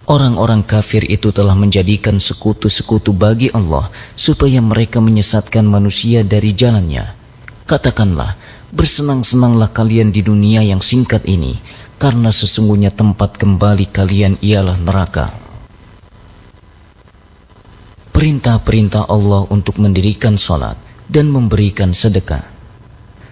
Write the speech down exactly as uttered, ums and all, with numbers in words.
Orang-orang kafir itu telah menjadikan sekutu-sekutu bagi Allah supaya mereka menyesatkan manusia dari jalannya. Katakanlah, bersenang-senanglah kalian di dunia yang singkat ini, karena sesungguhnya tempat kembali kalian ialah neraka. Perintah-perintah Allah untuk mendirikan salat dan memberikan sedekah.